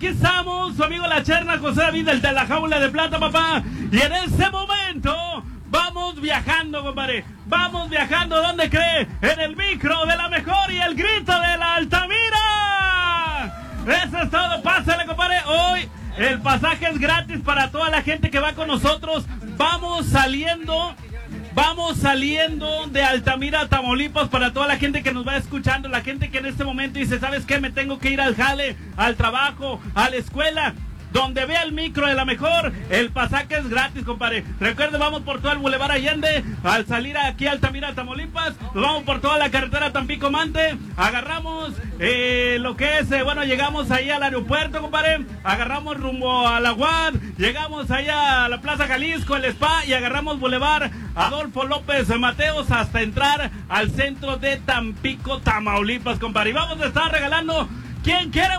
aquí estamos, su amigo La Cherna, José David, el de la Jaula de Plata, papá. Y en este momento vamos viajando, compadre. Vamos viajando, ¿dónde cree? En el micro de la mejor y el grito de la Altamira. Eso es todo, pásale, compadre. Hoy el pasaje es gratis para toda la gente que va con nosotros. Vamos saliendo de Altamira, Tamaulipas, para toda la gente que nos va escuchando, la gente que en este momento dice, ¿sabes qué? Me tengo que ir al jale, al trabajo, a la escuela. Donde vea el micro de la mejor, el pasaje es gratis, compadre. Recuerde, vamos por todo el Boulevard Allende. Al salir aquí a Altamira, Tamaulipas, nos vamos por toda la carretera Tampico-Mante. Agarramos lo que es, llegamos ahí al aeropuerto, compadre. Agarramos rumbo a la UAD. Llegamos allá a la Plaza Jalisco, el Spa. Y agarramos Boulevard Adolfo López Mateos hasta entrar al centro de Tampico, Tamaulipas, compadre. Y vamos a estar regalando. ¿Quién quiere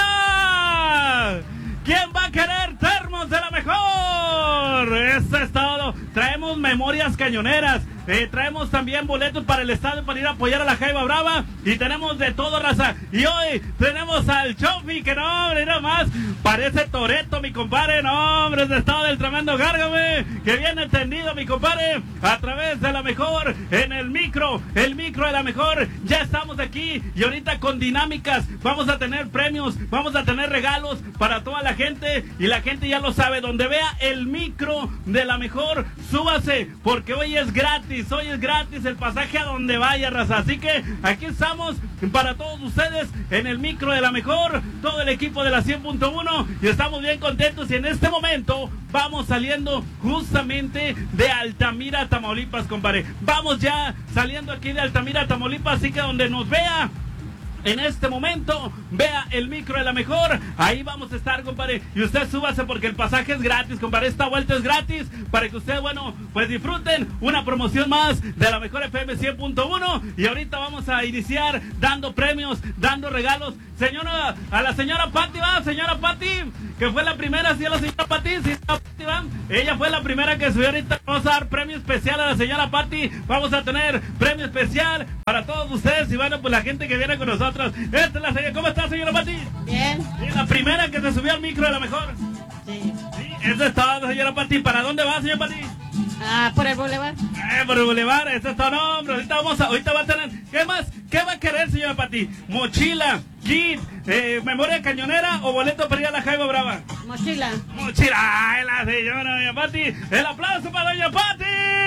mochila? ¿Quién va a querer termos de la mejor? Eso es todo. Traemos memorias cañoneras. Traemos también boletos para el estadio para ir a apoyar a la Jaiba Brava. Y tenemos de todo, raza. Y hoy tenemos al Chofi, que no, hombre, nada más. Parece Toreto, mi compadre. No, hombre, es de estado del tremendo Gárgame. Que viene entendido, mi compadre. A través de la mejor, en el micro de la mejor. Ya estamos aquí. Y ahorita con dinámicas. Vamos a tener premios. Vamos a tener regalos para toda la gente. Y la gente ya lo sabe. Donde vea el micro de la mejor, súbase. Porque hoy es gratis. Hoy es gratis el pasaje a donde vaya, raza. Así que aquí estamos para todos ustedes en el micro de la mejor, todo el equipo de la 100.1, y estamos bien contentos. Y en este momento vamos saliendo justamente de Altamira, Tamaulipas, compadre. Vamos ya saliendo aquí de Altamira, Tamaulipas. Así que donde nos vea en este momento, vea el micro de la mejor, ahí vamos a estar, compadre. Y usted súbase porque el pasaje es gratis, compadre. Esta vuelta es gratis para que usted, pues disfruten una promoción más de la mejor FM 100.1. Y ahorita vamos a iniciar dando premios, dando regalos. Señora, a la señora Pati, va, señora Pati, que fue la primera, sí, a la señora Pati, sí, Pati, va. Ella fue la primera que subió. Ahorita vamos a dar premio especial a la señora Pati. Vamos a tener premio especial para todos ustedes y pues la gente que viene con nosotros. Esta es la señora. ¿Cómo está, señora Pati? Bien. Sí, la primera que se subió al micro de la mejor. Sí. Sí, eso es todo, señora Pati. ¿Para dónde va, señora Pati? Por el Boulevard. Por el Boulevard, eso es todo, nombre. Ahorita va a tener. ¿Qué más? ¿Qué va a querer, señora Pati? Mochila, kit, memoria cañonera o boleto para ir a la Jaiba Brava. Mochila. Mochila. Ay, la señora doña Pati. El aplauso para doña Pati.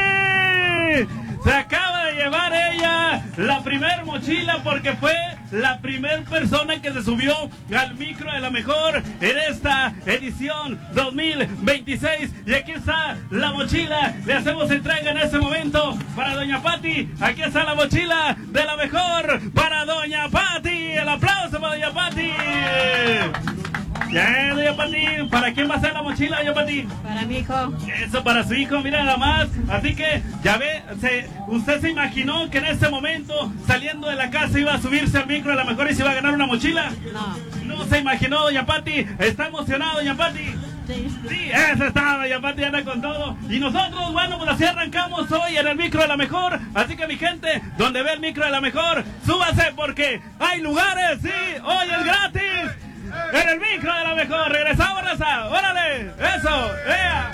Se acaba de llevar ella la primer mochila porque fue la primer persona que se subió al micro de la mejor en esta edición 2026. Y aquí está la mochila. Le hacemos entrega en este momento para doña Pati. Aquí está la mochila de la mejor para doña Pati. El aplauso para doña Pati. Ya, doña Pati, ¿para quién va a ser la mochila, doña Pati? Para mi hijo. Eso, para su hijo, mira nada más. Así que, ya ve, usted se imaginó que en este momento, saliendo de la casa, iba a subirse al micro de la mejor y se iba a ganar una mochila. No. No se imaginó, doña Pati. ¿Está emocionado, doña Pati? Sí. Sí, eso está, doña Pati anda con todo. Y nosotros, pues así arrancamos hoy en el micro de la mejor. Así que, mi gente, donde ve el micro de la mejor, súbase porque hay lugares, sí, hoy es gratis. En el micro de la mejor, regresamos, raza. ¡Órale! ¡Eso! ¡Ea!